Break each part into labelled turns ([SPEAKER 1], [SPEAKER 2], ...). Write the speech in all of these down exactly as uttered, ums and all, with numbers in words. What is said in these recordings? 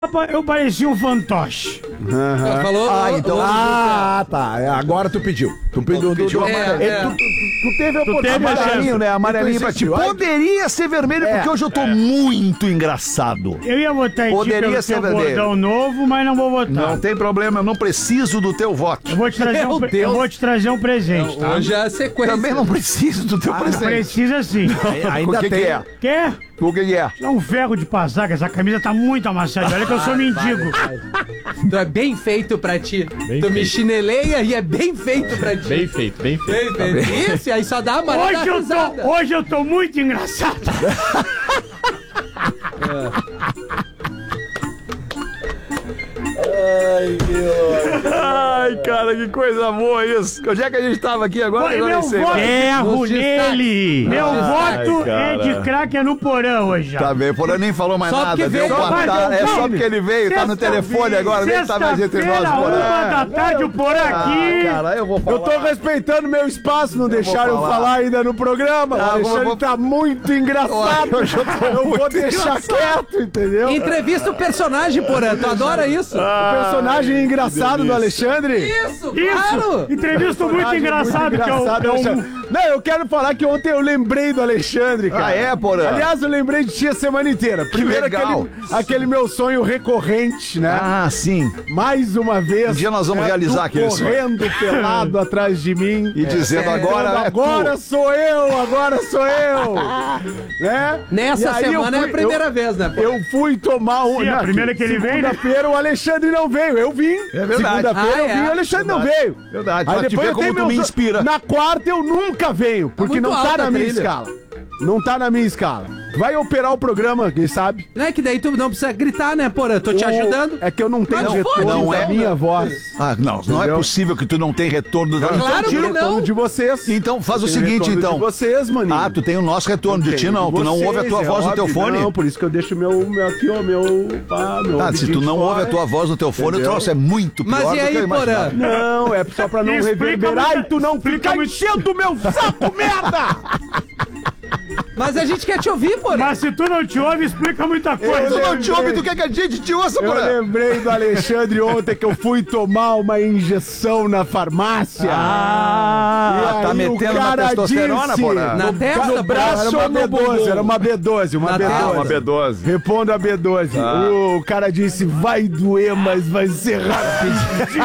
[SPEAKER 1] Eu parecia um fantoche.
[SPEAKER 2] Uhum.
[SPEAKER 3] Falou,
[SPEAKER 2] ah, então.
[SPEAKER 4] Ah, tá. Agora tu pediu. Tu pediu,
[SPEAKER 2] tu pediu
[SPEAKER 4] tu,
[SPEAKER 2] amarelinho.
[SPEAKER 4] é, tu, tu, tu teve a oportunidade.
[SPEAKER 2] Amarelinho, né? Amarelinho pra ti. Poderia ser vermelho,
[SPEAKER 4] É.
[SPEAKER 2] porque hoje eu tô muito engraçado.
[SPEAKER 1] Eu ia votar em ti
[SPEAKER 2] Poderia
[SPEAKER 1] pelo
[SPEAKER 2] ser
[SPEAKER 1] teu
[SPEAKER 2] vermelho.
[SPEAKER 1] bordão novo, mas não vou votar.
[SPEAKER 2] Não tem problema, eu não preciso do teu voto.
[SPEAKER 1] Eu vou te trazer, um,
[SPEAKER 3] Meu
[SPEAKER 1] pre- eu
[SPEAKER 3] Deus.
[SPEAKER 1] vou te trazer um presente, tá?
[SPEAKER 3] Hoje é a sequência.
[SPEAKER 2] Também não preciso do teu presente.
[SPEAKER 1] Precisa sim.
[SPEAKER 4] Ainda
[SPEAKER 2] O que,
[SPEAKER 4] tem.
[SPEAKER 2] que é?
[SPEAKER 1] Quer?
[SPEAKER 2] O que, que é?
[SPEAKER 1] É um ferro de passar, que essa camisa tá muito amassada. Olha que eu sou mendigo.
[SPEAKER 3] Tu é bem feito pra ti. tu me chineleia e é bem feito pra ti.
[SPEAKER 5] Bem feito, bem feito.
[SPEAKER 3] Bem feito. Isso, aí só dá uma
[SPEAKER 1] Hoje eu, tô, hoje eu tô muito engraçado.
[SPEAKER 2] Ai, cara, que coisa boa isso. Onde é que a gente tava aqui agora?
[SPEAKER 1] Foi
[SPEAKER 2] Agora
[SPEAKER 1] meu
[SPEAKER 2] eu sei.
[SPEAKER 1] voto.
[SPEAKER 5] Erro
[SPEAKER 3] Nos
[SPEAKER 5] nele!
[SPEAKER 1] Meu
[SPEAKER 2] Ai,
[SPEAKER 1] voto
[SPEAKER 2] cara.
[SPEAKER 1] é de craque é no porão hoje já.
[SPEAKER 2] Tá bem, porém nem falou mais
[SPEAKER 3] Só
[SPEAKER 2] nada.
[SPEAKER 3] porque
[SPEAKER 2] Deu
[SPEAKER 3] veio.
[SPEAKER 2] boa
[SPEAKER 1] Só
[SPEAKER 2] tarde.
[SPEAKER 1] mais
[SPEAKER 2] É
[SPEAKER 1] um
[SPEAKER 2] só
[SPEAKER 1] time.
[SPEAKER 2] porque ele veio, tá no
[SPEAKER 1] Sexta-
[SPEAKER 2] telefone agora, nem tá mais entre nós.
[SPEAKER 1] Sexta-feira,
[SPEAKER 2] Porã.
[SPEAKER 1] uma da tarde, o porão aqui.
[SPEAKER 2] Ah, cara, eu vou falar.
[SPEAKER 4] Eu tô respeitando meu espaço, não deixaram eu
[SPEAKER 2] falar.
[SPEAKER 4] falar ainda no programa.
[SPEAKER 2] Ah,
[SPEAKER 4] o Alexandre
[SPEAKER 2] vou-
[SPEAKER 4] tá muito engraçado.
[SPEAKER 2] Hoje eu tô
[SPEAKER 4] Eu vou
[SPEAKER 2] muito
[SPEAKER 4] deixar
[SPEAKER 2] engraçado.
[SPEAKER 4] quieto, entendeu?
[SPEAKER 3] Entrevista o personagem, Porã. Tu adora isso?
[SPEAKER 4] O personagem engraçado do Alexandre.
[SPEAKER 3] Isso,
[SPEAKER 1] Isso!
[SPEAKER 3] claro!
[SPEAKER 1] Entrevista muito
[SPEAKER 4] Personagem
[SPEAKER 1] engraçado,
[SPEAKER 4] muito
[SPEAKER 1] que é o-
[SPEAKER 4] engraçado,
[SPEAKER 1] é o.
[SPEAKER 4] Alexandre. Não, eu quero falar que ontem eu lembrei do Alexandre, cara.
[SPEAKER 2] Ah, é, Porã?
[SPEAKER 4] Aliás, eu lembrei de ti a semana inteira. Primeiro
[SPEAKER 2] legal.
[SPEAKER 4] aquele, aquele meu sonho recorrente, né?
[SPEAKER 2] Ah, sim.
[SPEAKER 4] Mais uma vez.
[SPEAKER 2] Um dia nós vamos
[SPEAKER 4] né,
[SPEAKER 2] realizar
[SPEAKER 4] tu
[SPEAKER 2] aquele sonho.
[SPEAKER 4] correndo pelado atrás de mim.
[SPEAKER 2] E dizendo agora
[SPEAKER 4] Dizendo,
[SPEAKER 2] é
[SPEAKER 4] agora
[SPEAKER 2] tu.
[SPEAKER 4] sou eu, agora sou eu. né?
[SPEAKER 3] Nessa
[SPEAKER 4] E aí eu
[SPEAKER 3] semana é
[SPEAKER 4] fui-
[SPEAKER 3] a primeira
[SPEAKER 4] eu-
[SPEAKER 3] vez, né, Porã?
[SPEAKER 4] Eu fui tomar um.
[SPEAKER 1] Sim, a
[SPEAKER 4] na-
[SPEAKER 1] primeira que ele vem, né?
[SPEAKER 4] Segunda-feira o Alexandre não veio. Eu vim.
[SPEAKER 2] É verdade.
[SPEAKER 4] Segunda-feira
[SPEAKER 3] Ah,
[SPEAKER 4] eu
[SPEAKER 3] é?
[SPEAKER 4] vim e o Alexandre não veio.
[SPEAKER 2] Verdade.
[SPEAKER 4] Aí
[SPEAKER 2] Pra te
[SPEAKER 4] depois
[SPEAKER 2] ver
[SPEAKER 4] eu
[SPEAKER 2] como
[SPEAKER 4] tenho
[SPEAKER 2] tu me
[SPEAKER 4] meus-
[SPEAKER 2] inspira.
[SPEAKER 4] Na quarta eu nunca venho, porque
[SPEAKER 3] muito
[SPEAKER 4] não tá
[SPEAKER 3] alta
[SPEAKER 4] na
[SPEAKER 3] a
[SPEAKER 4] minha
[SPEAKER 3] trilha.
[SPEAKER 4] escala. Não tá na minha escala. Vai operar o programa, quem sabe?
[SPEAKER 3] Não é que daí tu não precisa gritar, né, Porã? Tô te
[SPEAKER 4] O-
[SPEAKER 3] ajudando.
[SPEAKER 4] É que eu não tenho
[SPEAKER 3] Não,
[SPEAKER 4] retorno
[SPEAKER 2] não
[SPEAKER 4] da
[SPEAKER 2] é.
[SPEAKER 4] minha voz.
[SPEAKER 2] Ah, não, não é
[SPEAKER 4] Entendeu?
[SPEAKER 2] possível que tu não tenha retorno da
[SPEAKER 3] Claro
[SPEAKER 2] Então,
[SPEAKER 3] que
[SPEAKER 2] tira-
[SPEAKER 3] não.
[SPEAKER 4] Retorno de vocês.
[SPEAKER 2] Então faz o
[SPEAKER 4] Tenho
[SPEAKER 2] seguinte,
[SPEAKER 4] retorno
[SPEAKER 2] então.
[SPEAKER 4] de vocês, maninho.
[SPEAKER 2] Ah, tu tem o nosso retorno de ti,
[SPEAKER 4] Tenho
[SPEAKER 2] não. Tu não
[SPEAKER 4] vocês,
[SPEAKER 2] ouve a tua
[SPEAKER 4] é
[SPEAKER 2] voz no teu
[SPEAKER 4] óbvio.
[SPEAKER 2] fone?
[SPEAKER 4] Não, por isso que eu deixo meu, meu aqui, ó, meu... Ah, meu
[SPEAKER 2] Tá, se
[SPEAKER 4] ouvidinho
[SPEAKER 2] tu não
[SPEAKER 4] de
[SPEAKER 2] ouve a
[SPEAKER 4] fora.
[SPEAKER 2] tua voz no teu fone, o
[SPEAKER 4] Entendeu?
[SPEAKER 2] troço é muito pior
[SPEAKER 3] Mas e
[SPEAKER 2] do que
[SPEAKER 3] aí,
[SPEAKER 2] eu imaginava.
[SPEAKER 3] Porã?
[SPEAKER 4] Não, é só pra não
[SPEAKER 1] Explica
[SPEAKER 4] reverberar
[SPEAKER 1] muita-
[SPEAKER 4] e tu não
[SPEAKER 1] explica
[SPEAKER 4] fica
[SPEAKER 1] muito-
[SPEAKER 4] enchendo o meu saco, merda!
[SPEAKER 3] Mas a gente quer te ouvir, Porã.
[SPEAKER 1] Mas se tu não te ouve, explica muita
[SPEAKER 2] Tu
[SPEAKER 1] coisa.
[SPEAKER 2] não te ouve, tu quer que a gente te ouça,
[SPEAKER 4] Eu
[SPEAKER 2] Porã?
[SPEAKER 4] lembrei do Alexandre ontem que eu fui tomar uma injeção na farmácia.
[SPEAKER 2] Ah,
[SPEAKER 4] E
[SPEAKER 2] tá
[SPEAKER 4] aí
[SPEAKER 2] metendo
[SPEAKER 4] o
[SPEAKER 2] na
[SPEAKER 4] cara
[SPEAKER 2] testosterona,
[SPEAKER 4] disse-
[SPEAKER 2] Porã?
[SPEAKER 3] Na
[SPEAKER 4] No
[SPEAKER 3] testa,
[SPEAKER 4] no braço
[SPEAKER 3] Porã?
[SPEAKER 4] era uma B doze, era uma B doze, uma
[SPEAKER 3] Na
[SPEAKER 4] B doze.
[SPEAKER 3] testa.
[SPEAKER 2] Uma B doze.
[SPEAKER 4] Respondo a B doze. O cara disse, vai doer, mas vai ser rapidinho.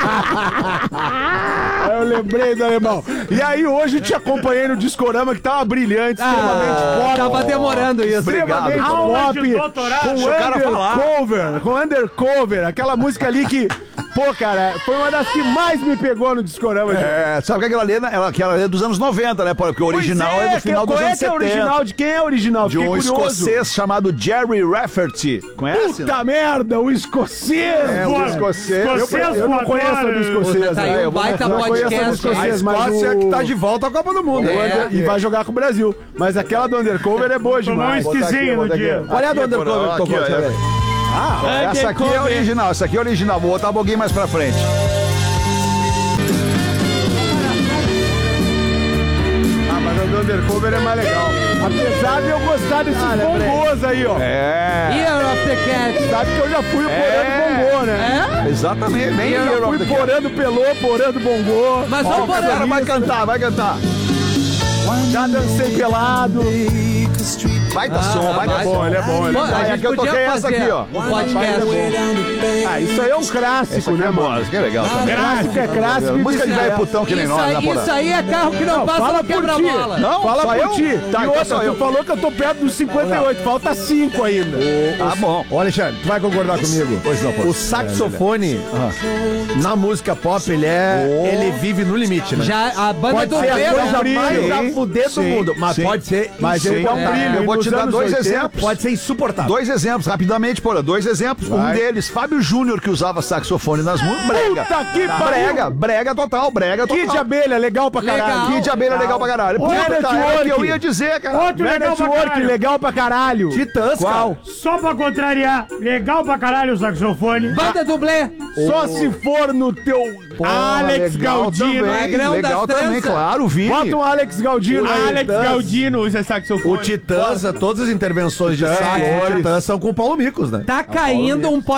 [SPEAKER 4] Aí eu lembrei do alemão. E aí hoje eu te acompanhei no Discorama que tava brilhante, extremamente
[SPEAKER 3] Ah,
[SPEAKER 4] pop.
[SPEAKER 3] tava demorando isso.
[SPEAKER 4] Extremamente
[SPEAKER 1] Aula de
[SPEAKER 4] pop,
[SPEAKER 1] doutorado.
[SPEAKER 4] com
[SPEAKER 2] Deixa o cara falar.
[SPEAKER 4] undercover, com undercover, aquela música ali que, pô, cara, foi uma das que mais me pegou no Discorama.
[SPEAKER 2] É, sabe que aquela ali, ela, aquela ali é dos anos noventa, né, Porã? Porque o original
[SPEAKER 4] Pois
[SPEAKER 2] é, do final
[SPEAKER 4] que,
[SPEAKER 2] dos
[SPEAKER 4] qual
[SPEAKER 2] anos
[SPEAKER 4] é que é o
[SPEAKER 2] setenta.
[SPEAKER 4] original? De quem é o original?
[SPEAKER 2] De um
[SPEAKER 4] Fiquei curioso.
[SPEAKER 2] escocês chamado Jerry Rafferty. Conhece?
[SPEAKER 4] Puta merda, o escocês!
[SPEAKER 2] É, o
[SPEAKER 1] Voa-
[SPEAKER 2] escocês.
[SPEAKER 1] escocês
[SPEAKER 4] Eu, eu não
[SPEAKER 1] voador.
[SPEAKER 4] conheço a do escocês.
[SPEAKER 3] Tá aí
[SPEAKER 4] né?
[SPEAKER 3] um
[SPEAKER 4] Eu vou-
[SPEAKER 3] baita
[SPEAKER 4] eu não conheço a do
[SPEAKER 3] podcast,
[SPEAKER 4] escocês,
[SPEAKER 3] hein?
[SPEAKER 4] mas
[SPEAKER 6] Escócia
[SPEAKER 4] o...
[SPEAKER 6] que tá de volta à Copa do Mundo.
[SPEAKER 4] o
[SPEAKER 3] É.
[SPEAKER 4] under- E vai jogar com o Brasil. Mas aquela do Undercover é boa
[SPEAKER 1] Tomar um
[SPEAKER 4] demais.
[SPEAKER 1] esquisinho no dia.
[SPEAKER 6] Qual é a do
[SPEAKER 2] Aqui,
[SPEAKER 6] Undercover
[SPEAKER 2] Porã,
[SPEAKER 6] que tocou?
[SPEAKER 2] aqui, ó,
[SPEAKER 6] Deixa eu ver.
[SPEAKER 2] Ah, essa aqui é original, essa aqui é original. Vou botar um pouquinho mais pra frente.
[SPEAKER 4] Ah, mas a do Undercover é mais legal. Apesar de eu gostar desses bongôs aí, ó.
[SPEAKER 2] É.
[SPEAKER 3] Year of the Cat.
[SPEAKER 4] Sabe que eu já fui o
[SPEAKER 2] É.
[SPEAKER 4] porando bongô, né?
[SPEAKER 3] É?
[SPEAKER 2] Exatamente, bem
[SPEAKER 4] Eu
[SPEAKER 2] Year
[SPEAKER 4] já
[SPEAKER 2] of
[SPEAKER 4] fui
[SPEAKER 2] the Cat.
[SPEAKER 4] porando pelô, porando bongô.
[SPEAKER 3] Mas
[SPEAKER 2] Ó,
[SPEAKER 3] vamos,
[SPEAKER 2] o cara
[SPEAKER 3] Porã.
[SPEAKER 2] vai cantar, vai cantar.
[SPEAKER 4] Já dancei pelado.
[SPEAKER 2] Baita som, baita
[SPEAKER 3] vai.
[SPEAKER 2] som.
[SPEAKER 4] Bom, ele é bom, ele é
[SPEAKER 3] Pô,
[SPEAKER 4] bom.
[SPEAKER 3] a
[SPEAKER 2] Aí
[SPEAKER 3] gente
[SPEAKER 2] aqui eu
[SPEAKER 3] podia
[SPEAKER 2] toquei essa
[SPEAKER 3] fazer
[SPEAKER 2] aqui, ó.
[SPEAKER 3] um podcast.
[SPEAKER 4] Ah, isso aí é um clássico, né, mano?
[SPEAKER 2] Isso que é legal também.
[SPEAKER 4] Clássico é clássico.
[SPEAKER 2] Música de velho putão que nem
[SPEAKER 3] Isso
[SPEAKER 2] nós, né,
[SPEAKER 3] aí,
[SPEAKER 2] Porã?
[SPEAKER 3] isso aí é carro que não, passa
[SPEAKER 4] Fala
[SPEAKER 3] no
[SPEAKER 4] por ti.
[SPEAKER 3] quebra-mola.
[SPEAKER 2] Não,
[SPEAKER 4] Fala
[SPEAKER 2] só
[SPEAKER 4] por
[SPEAKER 2] eu?
[SPEAKER 4] ti.
[SPEAKER 2] Tá,
[SPEAKER 4] e
[SPEAKER 2] então
[SPEAKER 4] outra,
[SPEAKER 2] só eu.
[SPEAKER 4] tu falou que eu tô perto dos cinquenta e oito. Falta cinco ainda.
[SPEAKER 2] Tá bom.
[SPEAKER 6] Ô, Alexandre, tu vai concordar comigo?
[SPEAKER 2] Pois não, pô.
[SPEAKER 6] O saxofone, na música pop, ele é. Ele vive no limite, né?
[SPEAKER 3] Já a banda
[SPEAKER 6] Pode
[SPEAKER 3] do
[SPEAKER 6] ser a
[SPEAKER 3] Pedro.
[SPEAKER 6] coisa
[SPEAKER 4] brilho,
[SPEAKER 6] mais
[SPEAKER 4] hein?
[SPEAKER 6] a fuder do
[SPEAKER 2] Sim,
[SPEAKER 6] mundo. Mas
[SPEAKER 2] sim.
[SPEAKER 6] pode ser.
[SPEAKER 4] Mas ele
[SPEAKER 2] Sim.
[SPEAKER 4] é um
[SPEAKER 2] É,
[SPEAKER 4] brilho.
[SPEAKER 2] eu vou
[SPEAKER 4] Nos
[SPEAKER 2] te dar
[SPEAKER 4] anos
[SPEAKER 2] dois
[SPEAKER 4] oitenta,
[SPEAKER 2] exemplos.
[SPEAKER 6] Pode ser insuportável.
[SPEAKER 2] Dois exemplos, rapidamente, Porã. Dois exemplos. Um
[SPEAKER 4] Vai.
[SPEAKER 2] deles, Fábio Júnior, que usava saxofone nas músicas. Brega.
[SPEAKER 4] Puta que pariu.
[SPEAKER 2] Brega, brega total, brega total.
[SPEAKER 4] Kid de abelha, legal pra caralho.
[SPEAKER 3] Legal.
[SPEAKER 2] Kid de abelha legal pra caralho.
[SPEAKER 4] Olha,
[SPEAKER 2] Puta, é o que
[SPEAKER 4] network.
[SPEAKER 2] eu ia dizer, cara.
[SPEAKER 1] Outro
[SPEAKER 4] Man
[SPEAKER 1] legal pra
[SPEAKER 4] Network,
[SPEAKER 1] caralho.
[SPEAKER 4] legal pra caralho.
[SPEAKER 6] Titãs,
[SPEAKER 4] Qual?
[SPEAKER 1] Só pra contrariar, legal pra caralho o saxofone.
[SPEAKER 3] Banda dublê.
[SPEAKER 4] Só se for no teu Alex
[SPEAKER 2] legal
[SPEAKER 4] Galdino.
[SPEAKER 2] também,
[SPEAKER 3] Magrão
[SPEAKER 2] legal
[SPEAKER 3] das
[SPEAKER 2] também,
[SPEAKER 3] tranças.
[SPEAKER 2] claro, o Vini.
[SPEAKER 4] Bota um Alex Galdino aí.
[SPEAKER 5] Alex Galdino usa saxofone.
[SPEAKER 6] O Titãs, todas as intervenções de
[SPEAKER 2] Titã,
[SPEAKER 6] saco
[SPEAKER 2] é.
[SPEAKER 6] Titã são com o Paulo Micos, né?
[SPEAKER 3] Tá caindo um